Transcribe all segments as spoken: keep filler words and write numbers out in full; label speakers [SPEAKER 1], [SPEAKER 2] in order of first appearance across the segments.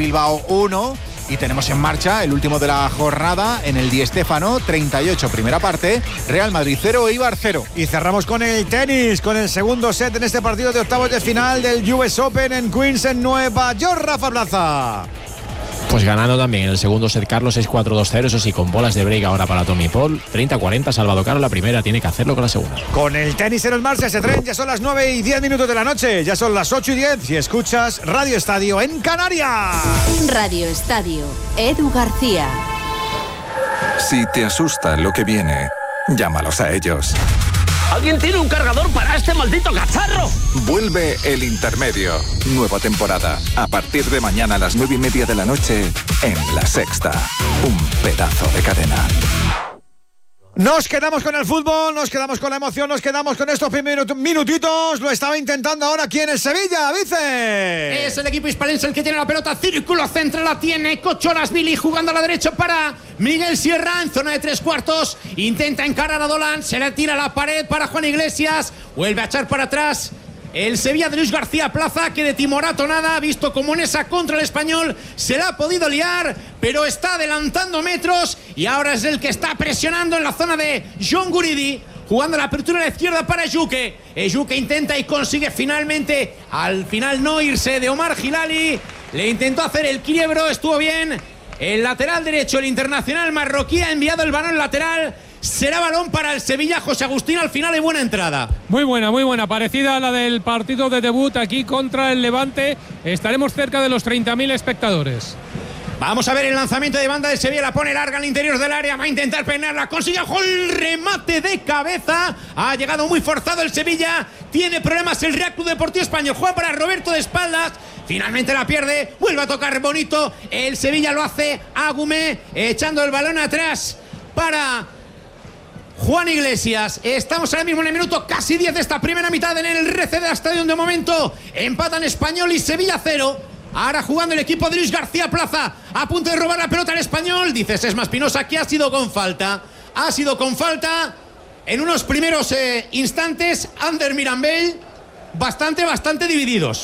[SPEAKER 1] Bilbao uno. Y tenemos en marcha el último de la jornada en el Di Stéfano, treinta y ocho, primera parte, Real Madrid cero, Eibar cero.
[SPEAKER 2] Y cerramos con el tenis, con el segundo set en este partido de octavos de final del U S Open en Queens, en Nueva York. Rafa Plaza.
[SPEAKER 3] Pues ganando también el segundo set Carlos seis cuatro dos cero, eso sí, con bolas de break ahora para Tommy Paul. treinta cuarenta, Salvador Caro la primera, tiene que hacerlo con la segunda.
[SPEAKER 2] Con el tenis en el Marcha ese tren, ya son las nueve y diez minutos de la noche, ya son las ocho y diez y escuchas Radio Estadio en Canarias.
[SPEAKER 4] Radio Estadio, Edu García.
[SPEAKER 5] Si te asusta lo que viene, llámalos a ellos.
[SPEAKER 6] ¿Alguien tiene un cargador para este maldito cacharro?
[SPEAKER 5] Vuelve El Intermedio. Nueva temporada. A partir de mañana a las nueve y media de la noche en La Sexta. Un pedazo de cadena.
[SPEAKER 2] Nos quedamos con el fútbol, nos quedamos con la emoción, nos quedamos con estos primeros minutitos. Lo estaba intentando ahora aquí en el Sevilla, Vice.
[SPEAKER 7] Es el equipo hispalense el que tiene la pelota. Círculo central la tiene Cocholasvili jugando a la derecha para Miguel Sierra en zona de tres cuartos. Intenta encarar a Dolan, se le tira a la pared para Juan Iglesias. Vuelve a echar para atrás el Sevilla de Luis García Plaza, que de timorato nada, visto como en esa contra el Español se la ha podido liar, pero está adelantando metros y ahora es el que está presionando en la zona de John Guridi, jugando la apertura a la izquierda para Ejuke. Ejuke intenta y consigue finalmente, al final no irse de Omar Hilali, le intentó hacer el quiebro, estuvo bien. El lateral derecho, el internacional marroquí, ha enviado el balón lateral. Será balón para el Sevilla. José Agustín, al final hay buena entrada.
[SPEAKER 8] Muy buena, muy buena. Parecida a la del partido de debut aquí contra el Levante. Estaremos cerca de los treinta mil espectadores.
[SPEAKER 7] Vamos a ver el lanzamiento de banda del Sevilla. La pone larga al interior del área. Va a intentar peinarla. Consigue el remate de cabeza. Ha llegado muy forzado el Sevilla. Tiene problemas el Real Club Deportivo Español. Juega para Roberto de espaldas. Finalmente la pierde. Vuelve a tocar bonito. El Sevilla lo hace Agumé, echando el balón atrás para Juan Iglesias. Estamos ahora mismo en el minuto casi diez de esta primera mitad en el R C D Stadium. De momento empatan Español y Sevilla cero. Ahora jugando el equipo de Luis García Plaza, a punto de robar la pelota al Español. Dice Sesma Espinosa que ha sido con falta. Ha sido con falta en unos primeros eh, instantes. Ander Mirambell, bastante, bastante divididos.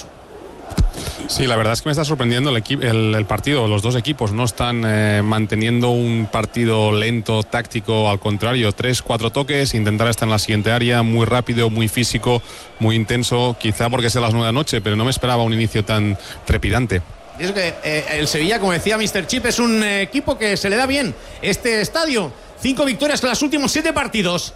[SPEAKER 9] Sí, la verdad es que me está sorprendiendo el, equi- el, el partido. Los dos equipos no están eh, manteniendo un partido lento, táctico. Al contrario, tres, cuatro toques, intentar estar en la siguiente área, muy rápido, muy físico, muy intenso. Quizá porque sea las nueve de la noche, pero no me esperaba un inicio tan trepidante.
[SPEAKER 7] Y eso que eh, el Sevilla, como decía míster Chip, es un eh, equipo que se le da bien este estadio. Cinco victorias en los últimos siete partidos.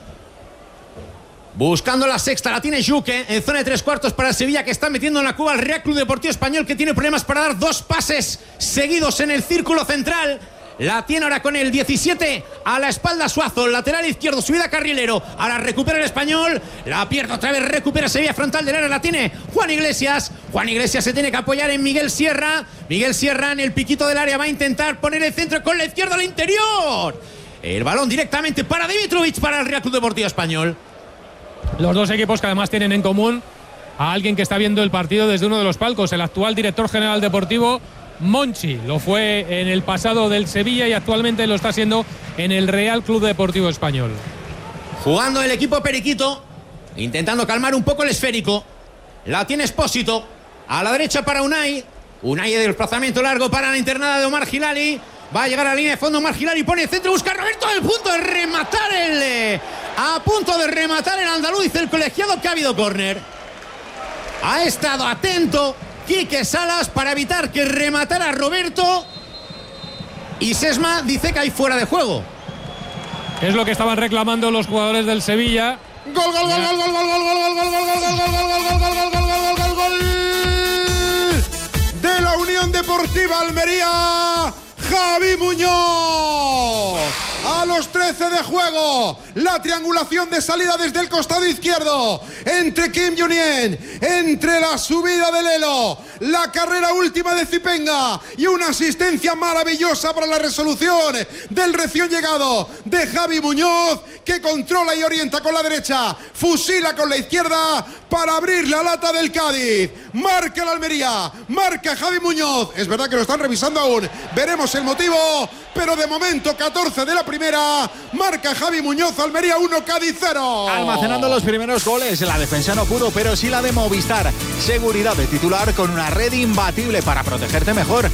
[SPEAKER 7] Buscando la sexta, la tiene Juque en zona de tres cuartos para el Sevilla, que está metiendo en la cuba al Real Club Deportivo Español, que tiene problemas para dar dos pases seguidos en el círculo central. La tiene ahora con el diecisiete a la espalda Suazo, lateral izquierdo, subida carrilero. Ahora recupera el Español, la pierde otra vez, recupera Sevilla frontal del área, la tiene Juan Iglesias. Juan Iglesias se tiene que apoyar en Miguel Sierra. Miguel Sierra en el piquito del área va a intentar poner el centro con la izquierda al interior. El balón directamente para Dimitrovic, para el Real Club Deportivo Español.
[SPEAKER 8] Los dos equipos que además tienen en común a alguien que está viendo el partido desde uno de los palcos, el actual director general deportivo Monchi. Lo fue en el pasado del Sevilla y actualmente lo está haciendo en el Real Club Deportivo Español.
[SPEAKER 7] Jugando el equipo periquito, intentando calmar un poco el esférico. La tiene Espósito, a la derecha para Unai. Unai de desplazamiento largo para la internada de Omar Hilali. Va a llegar a la línea de fondo Omar Hilali, pone el centro, busca a Roberto, al punto de rematar el... Eh, a punto de rematar el andaluz, dice el colegiado que ha habido córner. Ha estado atento Quique Salas para evitar que rematara a Roberto. Y Sesma dice que hay fuera de juego.
[SPEAKER 8] Es lo que estaban reclamando los jugadores del Sevilla.
[SPEAKER 2] Gol, gol, gol, gol, gol, gol, gol, gol, gol, gol, gol, gol, gol, gol, gol, gol, gol, gol, gol de la Unión Deportiva Almería. Javi Muñoz. A los trece de juego, la triangulación de salida desde el costado izquierdo entre Kim Junien, entre la subida de Lelo, la carrera última de Zipenga y una asistencia maravillosa para la resolución del recién llegado de Javi Muñoz, que controla y orienta con la derecha, fusila con la izquierda para abrir la lata del Cádiz. Marca la Almería, marca Javi Muñoz. Es verdad que lo están revisando aún, veremos el motivo, pero de momento catorce de la primera, marca Javi Muñoz, Almería uno, Cádiz cero.
[SPEAKER 1] Almacenando los primeros goles, la defensa no pudo, pero sí la de Movistar. Seguridad de titular con una red imbatible para protegerte mejor.